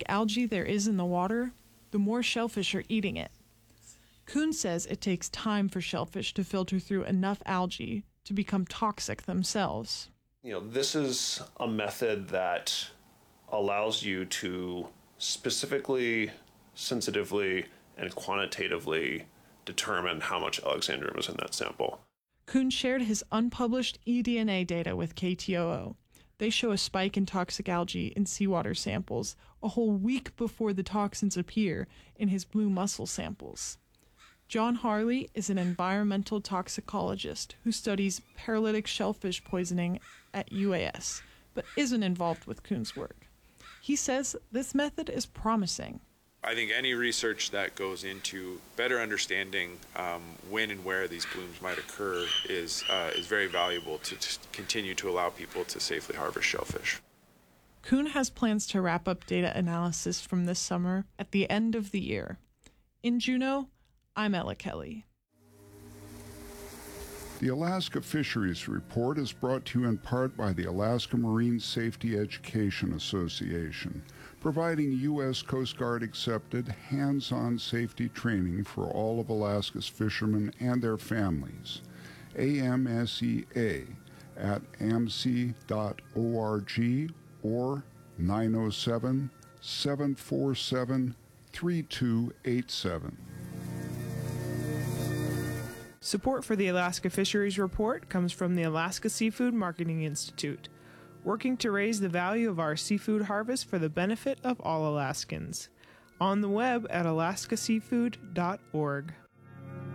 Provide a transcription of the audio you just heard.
algae there is in the water, the more shellfish are eating it. Kuhn says it takes time for shellfish to filter through enough algae to become toxic themselves. This is a method that allows you to specifically, sensitively, and quantitatively determine how much Alexandrium is in that sample. Kuhn shared his unpublished eDNA data with KTOO. They show a spike in toxic algae in seawater samples a whole week before the toxins appear in his blue mussel samples. John Harley is an environmental toxicologist who studies paralytic shellfish poisoning at UAS, but isn't involved with Kuhn's work. He says this method is promising. I think any research that goes into better understanding when and where these blooms might occur is very valuable to continue to allow people to safely harvest shellfish. Kuhn has plans to wrap up data analysis from this summer at the end of the year. In Juneau, I'm Ella Kelly. The Alaska Fisheries Report is brought to you in part by the Alaska Marine Safety Education Association, providing U.S. Coast Guard accepted hands-on safety training for all of Alaska's fishermen and their families. AMSEA at amc.org or 907-747-3287. Support for the Alaska Fisheries Report comes from the Alaska Seafood Marketing Institute, working to raise the value of our seafood harvest for the benefit of all Alaskans. On the web at alaskaseafood.org.